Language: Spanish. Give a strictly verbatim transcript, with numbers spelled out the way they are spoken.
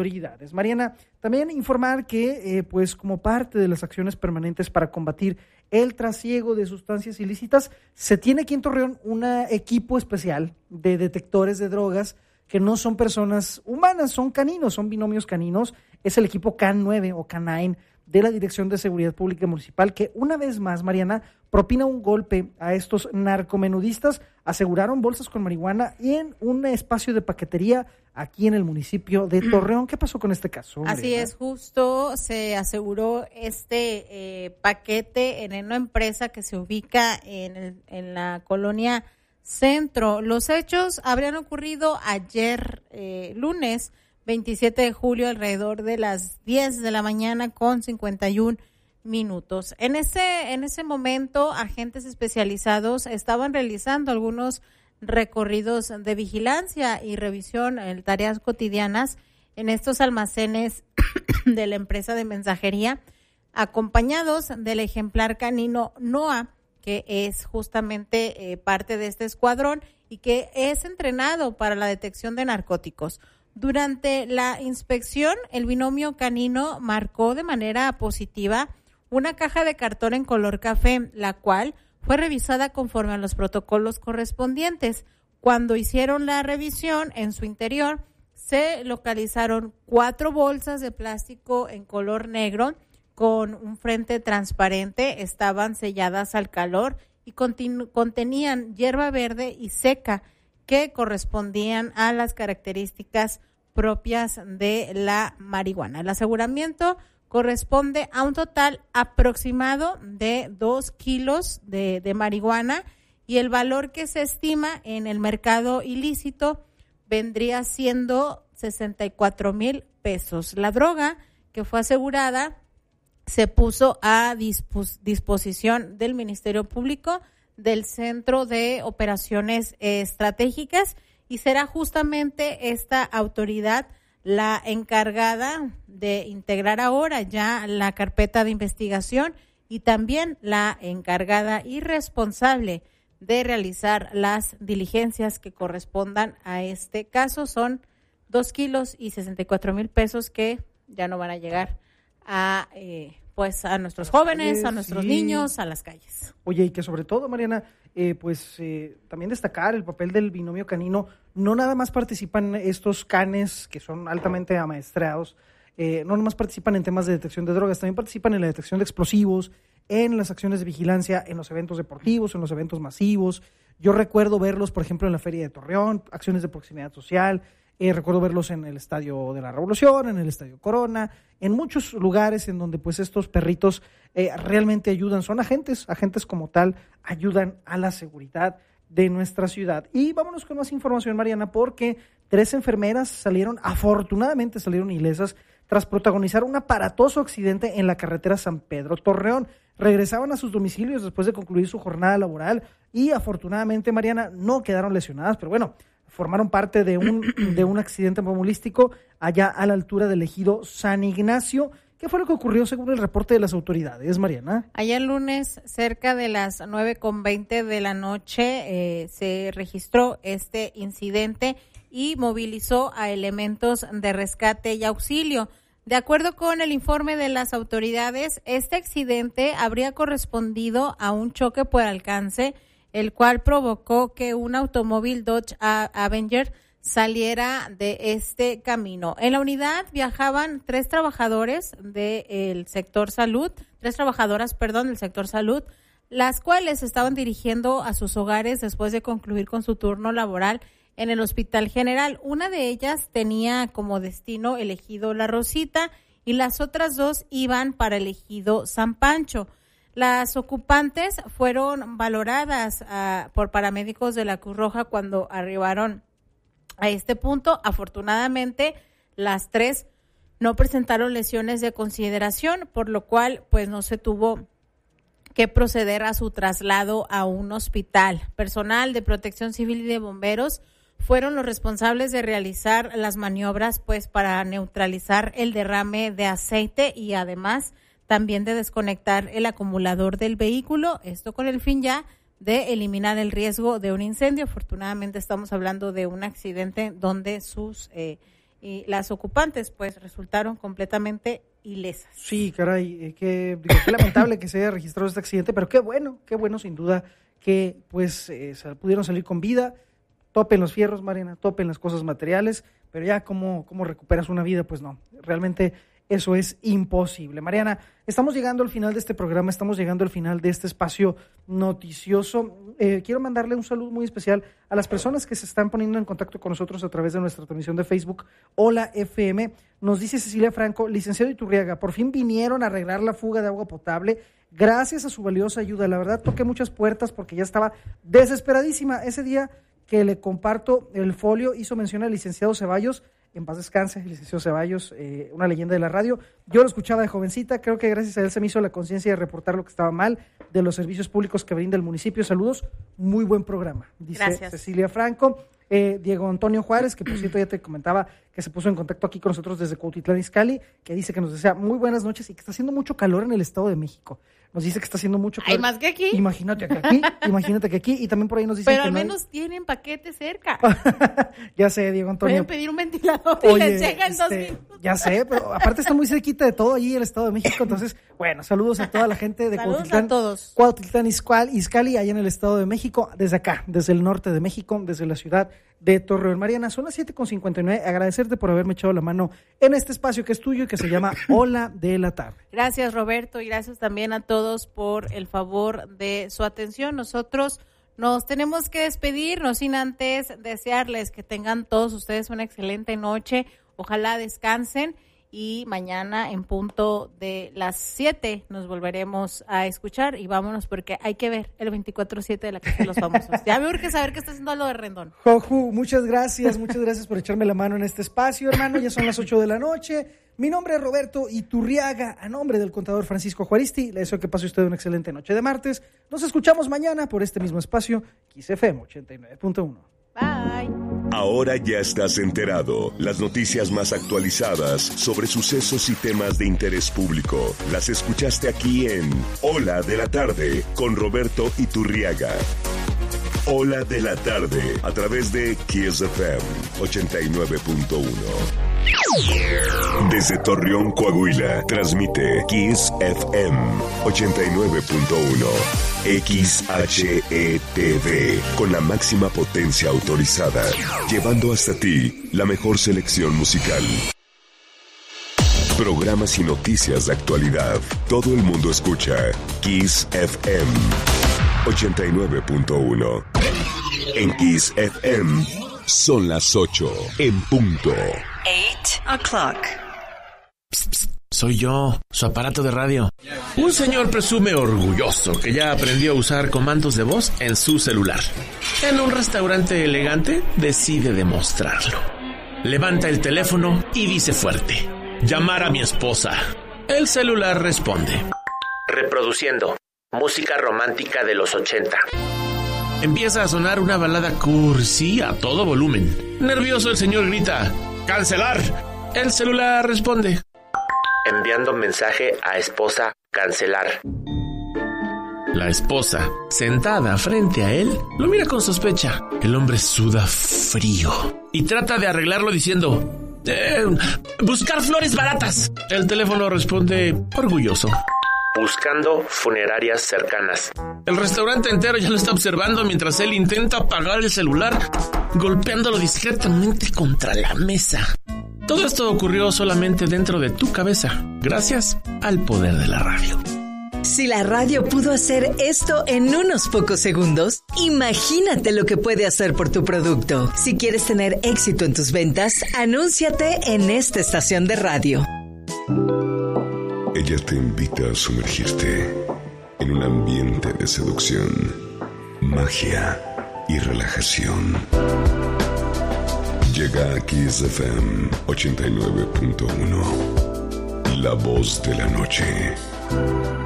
autoridades. Mariana, también informar que, eh, pues como parte de las acciones permanentes para combatir el trasiego de sustancias ilícitas, se tiene aquí en Torreón un equipo especial de detectores de drogas que no son personas humanas, son caninos, son binomios caninos. Es el equipo C A N nueve o C A N nueve de la Dirección de Seguridad Pública Municipal, que una vez más, Mariana, propina un golpe a estos narcomenudistas. Aseguraron bolsas con marihuana y en un espacio de paquetería aquí en el municipio de Torreón. ¿Qué pasó con este caso, Mariana? Así es, justo se aseguró este eh, paquete en una empresa que se ubica en, el, en la colonia Centro. Los hechos habrían ocurrido ayer, eh, lunes, veintisiete de julio, alrededor de las diez de la mañana con cincuenta y un minutos. En ese, en ese momento, agentes especializados estaban realizando algunos recorridos de vigilancia y revisión en tareas cotidianas en estos almacenes de la empresa de mensajería, acompañados del ejemplar canino Noah, que es justamente eh, parte de este escuadrón y que es entrenado para la detección de narcóticos. Durante la inspección, el binomio canino marcó de manera positiva una caja de cartón en color café, la cual fue revisada conforme a los protocolos correspondientes. Cuando hicieron la revisión, en su interior se localizaron cuatro bolsas de plástico en color negro con un frente transparente, estaban selladas al calor y continu- contenían hierba verde y seca que correspondían a las características propias de la marihuana. El aseguramiento corresponde a un total aproximado de dos kilos de, de marihuana y el valor que se estima en el mercado ilícito vendría siendo sesenta y cuatro mil pesos. La droga que fue asegurada se puso a dispos- disposición del Ministerio Público, del Centro de Operaciones Estratégicas, y será justamente esta autoridad la encargada de integrar ahora ya la carpeta de investigación y también la encargada y responsable de realizar las diligencias que correspondan a este caso. Son dos kilos y sesenta y cuatro mil pesos que ya no van a llegar a eh, pues a nuestros jóvenes, calles, a nuestros sí. niños, a las calles. Oye, y que sobre todo, Mariana, eh, pues eh, también destacar el papel del binomio canino. No nada más participan estos canes que son altamente amaestrados, eh, no nada más participan en temas de detección de drogas, también participan en la detección de explosivos, en las acciones de vigilancia, en los eventos deportivos, en los eventos masivos. Yo recuerdo verlos, por ejemplo, en la Feria de Torreón, acciones de proximidad social. Eh, recuerdo verlos en el Estadio de la Revolución, en el Estadio Corona, en muchos lugares en donde pues estos perritos eh, realmente ayudan, son agentes, agentes como tal, ayudan a la seguridad de nuestra ciudad. Y vámonos con más información, Mariana, porque tres enfermeras salieron, afortunadamente salieron ilesas, tras protagonizar un aparatoso accidente en la carretera San Pedro-Torreón. Regresaban a sus domicilios después de concluir su jornada laboral y afortunadamente, Mariana, no quedaron lesionadas, pero bueno, formaron parte de un, de un accidente automovilístico allá a la altura del ejido San Ignacio. ¿Qué fue lo que ocurrió según el reporte de las autoridades, Mariana? Ayer lunes, cerca de las nueve con veinte de la noche, eh, se registró este incidente y movilizó a elementos de rescate y auxilio. De acuerdo con el informe de las autoridades, este accidente habría correspondido a un choque por alcance, el cual provocó que un automóvil Dodge Avenger saliera de este camino. En la unidad viajaban tres trabajadores del sector salud, tres trabajadoras, perdón, del sector salud, las cuales estaban dirigiendo a sus hogares después de concluir con su turno laboral en el Hospital General. Una de ellas tenía como destino el ejido La Rosita y las otras dos iban para el ejido San Pancho. Las ocupantes fueron valoradas uh, por paramédicos de la Cruz Roja cuando arribaron a este punto. Afortunadamente, las tres no presentaron lesiones de consideración, por lo cual pues no se tuvo que proceder a su traslado a un hospital. Personal de Protección Civil y de bomberos fueron los responsables de realizar las maniobras pues para neutralizar el derrame de aceite y además también de desconectar el acumulador del vehículo, esto con el fin ya de eliminar el riesgo de un incendio. Afortunadamente estamos hablando de un accidente donde sus eh, y las ocupantes pues resultaron completamente ilesas. Sí, caray, eh, qué, digo, qué lamentable que se haya registrado este accidente, pero qué bueno, qué bueno sin duda que pues eh, pudieron salir con vida. Topen los fierros, Mariana, topen las cosas materiales, pero ya cómo, cómo recuperas una vida, pues no, realmente eso es imposible. Mariana, estamos llegando al final de este programa, estamos llegando al final de este espacio noticioso. Eh, quiero mandarle un saludo muy especial a las personas que se están poniendo en contacto con nosotros a través de nuestra transmisión de Facebook, Hola F M. Nos dice Cecilia Franco, licenciado Iturriaga, por fin vinieron a arreglar la fuga de agua potable, gracias a su valiosa ayuda. La verdad, toqué muchas puertas porque ya estaba desesperadísima. Ese día que le comparto el folio, hizo mención al licenciado Ceballos, en paz descanse, el licenciado Ceballos, eh, una leyenda de la radio. Yo lo escuchaba de jovencita, creo que gracias a él se me hizo la conciencia de reportar lo que estaba mal de los servicios públicos que brinda el municipio. Saludos, muy buen programa, dice Gracias. Cecilia Franco. Eh, Diego Antonio Juárez, que por cierto ya te comentaba que se puso en contacto aquí con nosotros desde Cuautitlán Izcalli, que dice que nos desea muy buenas noches y que está haciendo mucho calor en el Estado de México. Nos dice que está haciendo mucho calor. ¿Hay más que aquí? Imagínate que aquí, imagínate que aquí, y también por ahí nos dicen Pero que al no hay- menos tienen paquete cerca. Ya sé, Diego Antonio. Pueden pedir un ventilador y Oye, les llega en dos este, minutos. ya sé, pero aparte está muy cerquita de todo allí el Estado de México, entonces, bueno, saludos a toda la gente de Saludos Cuautitlán, a todos. Cuautitlán Izcual- Izcalli, allá en el Estado de México, desde acá, desde el norte de México, desde la ciudad de Torreón. Mariana, son las siete con cincuenta y nueve, agradecerte por haberme echado la mano en este espacio que es tuyo y que se llama Hola de la Tarde. Gracias, Roberto, y gracias también a todos por el favor de su atención. Nosotros nos tenemos que despedir, no sin antes desearles que tengan todos ustedes una excelente noche. Ojalá descansen y mañana en punto de las siete nos volveremos a escuchar y vámonos porque hay que ver el veinticuatro siete de la Casa de los Famosos. Ya me urge saber qué está haciendo lo de Rendón. Joju, muchas gracias, muchas gracias por echarme la mano en este espacio, hermano. Ya son las ocho de la noche. Mi nombre es Roberto Iturriaga, a nombre del contador Francisco Juaristi. Le deseo que pase usted una excelente noche de martes. Nos escuchamos mañana por este mismo espacio, Kiss F M ochenta y nueve punto uno. Bye. Ahora ya estás enterado. Las noticias más actualizadas sobre sucesos y temas de interés público las escuchaste aquí en Hola de la Tarde con Roberto Iturriaga. Hola de la Tarde a través de Kiss F M ochenta y nueve punto uno. Desde Torreón, Coahuila, transmite Kiss F M ochenta y nueve punto uno. X H E T V, con la máxima potencia autorizada, llevando hasta ti la mejor selección musical. Programas y noticias de actualidad. Todo el mundo escucha Kiss F M ochenta y nueve punto uno. En Kiss F M son las ocho en punto. Eight o'clock. Psst, psst, soy yo, su aparato de radio. Un señor presume orgulloso que ya aprendió a usar comandos de voz en su celular. En un restaurante elegante decide demostrarlo. Levanta el teléfono y dice fuerte: llamar a mi esposa. El celular responde: reproduciendo música romántica de los ochenta. Empieza a sonar una balada cursi a todo volumen. Nervioso el señor grita: ¡cancelar! El celular responde: enviando mensaje a esposa, cancelar. La esposa, sentada frente a él, lo mira con sospecha. El hombre suda frío y trata de arreglarlo diciendo: eh, buscar flores baratas. El teléfono responde orgulloso: buscando funerarias cercanas. El restaurante entero ya lo está observando mientras él intenta apagar el celular, golpeándolo discretamente contra la mesa. Todo esto ocurrió solamente dentro de tu cabeza, gracias al poder de la radio. Si la radio pudo hacer esto en unos pocos segundos, imagínate lo que puede hacer por tu producto. Si quieres tener éxito en tus ventas, anúnciate en esta estación de radio. Ella te invita a sumergirte en un ambiente de seducción, magia y relajación. Llega a Kiss F M ochenta y nueve punto uno, la voz de la noche.